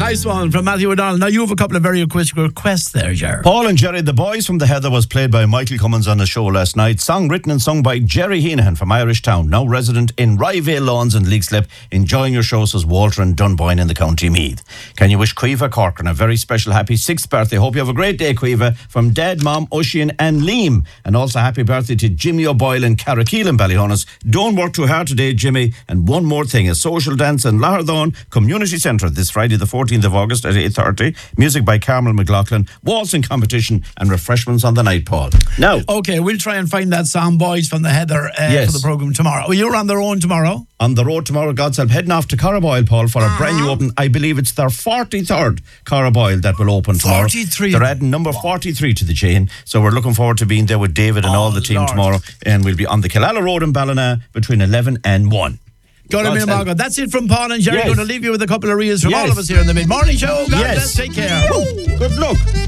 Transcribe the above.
Nice one from Matthew O'Donnell. Now you have a couple of very quick requests there, Ger. Paul and Jerry, The Boys from the Heather was played by Michael Cummins on the show last night. Song written and sung by Jerry Heenahan from Irish Town, now resident in Ryevale Lawns and Leixlip. Enjoying your show, says Walter and Dunboyne in the County Meath. Can you wish Caoimhe Corcoran a very special happy 6th birthday? Hope you have a great day, Caoimhe, from Dad, Mom, Oisin and Liam. And also happy birthday to Jimmy O'Boyle in Carrickeel in Ballyhonus. Don't work too hard today, Jimmy. And one more thing, a social dance in Lahardhawn Community Centre this Friday the 14th of August at 8:30. Music by Carmel McLaughlin, waltzing competition and refreshments on the night, Paul. Now, okay, we'll try and find that song Boys from the Heather for the programme tomorrow. Oh, you're on the road tomorrow? On the road tomorrow, God's help, heading off to Carraboyle, Paul, for a brand new open. I believe it's their 43rd Carraboyle that will open tomorrow. 43. They're adding number 43 to the chain, so we're looking forward to being there with David and all the team tomorrow, and we'll be on the Killala Road in Ballina between 11 and 1. That's it from Paul and Jerry. Yes. Going to leave you with a couple of reels from all of us here in the Mid-Morning Show. God bless. Take care. Good luck.